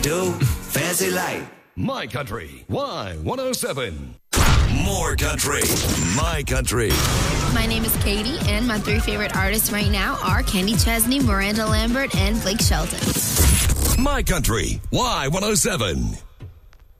Do fancy like My Country, Y107. more country. My country. My name is Katie, and my three favorite artists right now are Kenny Chesney, Miranda Lambert, and Blake Shelton. My country. Y107.